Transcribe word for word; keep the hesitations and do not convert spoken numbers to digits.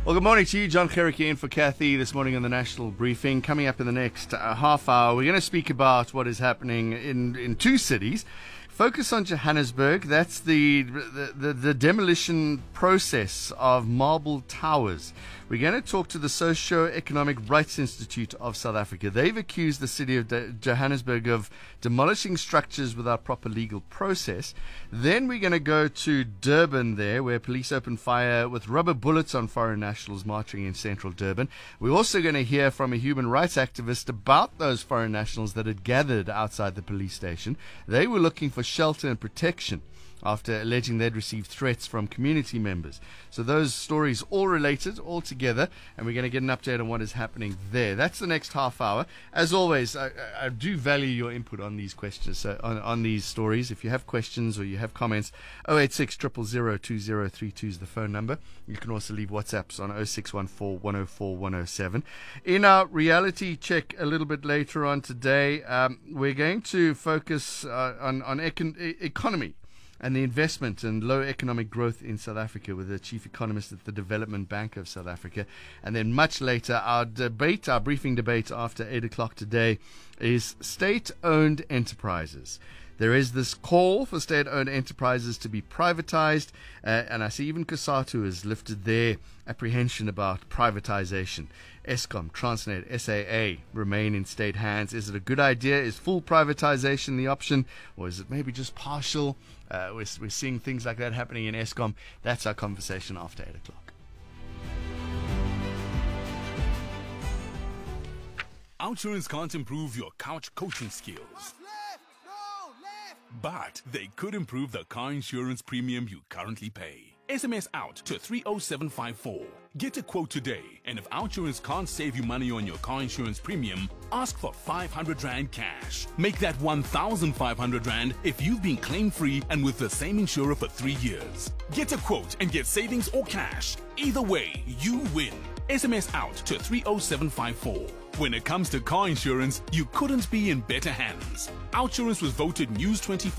Well, good morning to you. John Cherokee in for Kathy this morning on the National Briefing. Coming up in the next uh, half hour, we're going to speak about what is happening in, in two cities. Focus on Johannesburg. That's the, the, the, the demolition process of marble towers. We're going to talk to the Socio-Economic Rights Institute of South Africa. They've accused the city of De- Johannesburg of demolishing structures without proper legal process. Then we're going to go to Durban there, where police opened fire with rubber bullets on foreign nationals marching in central Durban. We're also going to hear from a human rights activist about those foreign nationals that had gathered outside the police station. They were looking for shelter and protection after alleging they'd received threats from community members. So those stories all related, all together, and we're going to get an update on what is happening there. That's the next half hour. As always, I, I do value your input on these questions, so on, on these stories. If you have questions or you have comments, oh eight six, zero zero zero, two zero three two is the phone number. You can also leave WhatsApps on oh six one four, one oh four, one oh seven. In our reality check a little bit later on today, um, we're going to focus uh, on, on econ- e- economy. and the investment and low economic growth in South Africa with the chief economist at the Development Bank of South Africa. And then much later, our debate, our briefing debate after eight o'clock today is state-owned enterprises. There is this call for state-owned enterprises to be privatized, uh, and I see even COSATU has lifted their apprehension about privatization. Eskom, Transnet, S A A remain in state hands. Is it a good idea? Is full privatization the option, or is it maybe just partial? Uh, we're, we're seeing things like that happening in Eskom. That's our conversation after eight o'clock. OUTsurance can't improve your couch coaching skills, but they could improve the car insurance premium you currently pay. S M S out to three oh seven five four. Get a quote today, and if OUTsurance can't save you money on your car insurance premium, ask for five hundred rand cash. Make that one thousand five hundred rand if you've been claim-free and with the same insurer for three years. Get a quote and get savings or cash. Either way, you win. S M S out to three oh seven five four. When it comes to car insurance, you couldn't be in better hands. OUTsurance was voted News twenty-four